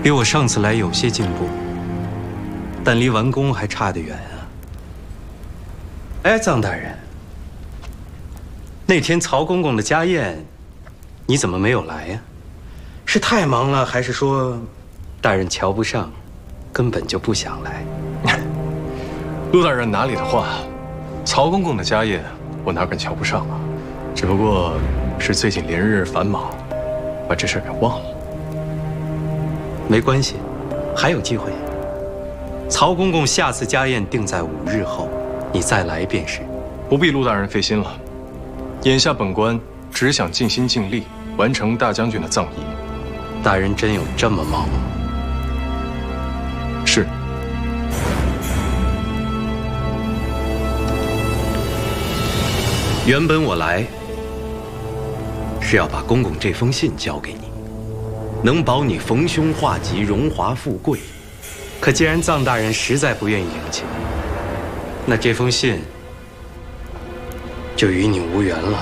比我上次来有些进步，但离完工还差得远啊。哎，臧大人，那天曹公公的家宴，你怎么没有来呀？是太忙了，还是说大人瞧不上，根本就不想来？ 陆大人哪里的话，曹公公的家宴我哪敢瞧不上啊？只不过是最近连日繁忙，把这事给忘了。 没关系，还有机会。曹公公下次家宴定在5日后，你再来便是。 不必陆大人费心了，眼下本官只想尽心尽力完成大将军的葬仪。 大人真有这么忙吗？ 是。 原本我来是要把公公这封信交给你，能保你逢凶化吉、荣华富贵。可既然臧大人实在不愿意领情，那这封信就与你无缘了。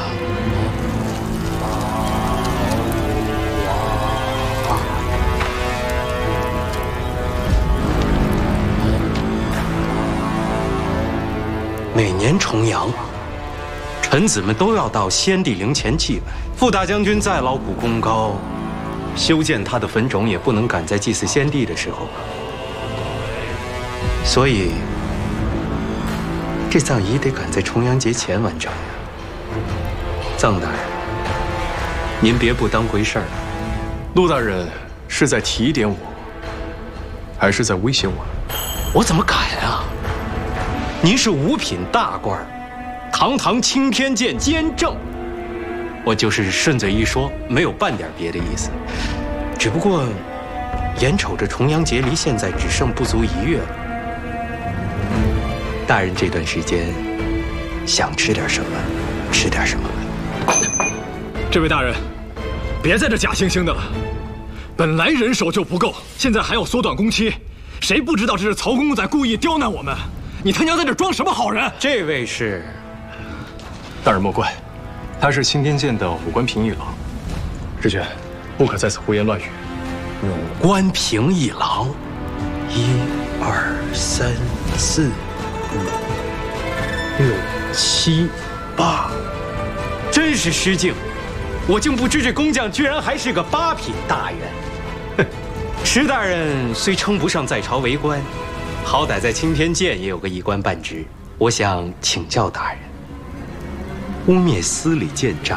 每年重阳，臣子们都要到先帝陵前祭拜。傅大将军再劳苦功高，修建他的坟冢也不能赶在祭祀先帝的时候吧。所以，这葬仪得赶在重阳节前完成呀。臧大人，您别不当回事儿。 陆大人是在提点我，还是在威胁我？ 我怎么敢啊？您是5品大官，堂堂青天监监正。我就是顺嘴一说，没有半点别的意思。只不过，眼瞅着重阳节离现在只剩不足1月了。大人这段时间想吃点什么，吃点什么吧。 这位大人，别在这假惺惺的了。本来人手就不够，现在还要缩短工期，谁不知道这是曹公公在故意刁难我们？你他娘在这装什么好人？ 这位是大人莫怪，他是青天监的武官平一郎。知轩，不可在此胡言乱语。 武官平一郎，1、2、3、4、5、6、7、8，真是失敬！我竟不知这工匠居然还是个8品大员。石大人虽称不上在朝为官，好歹在青天监也有个一官半职。我想请教大人，污蔑司礼谏诈，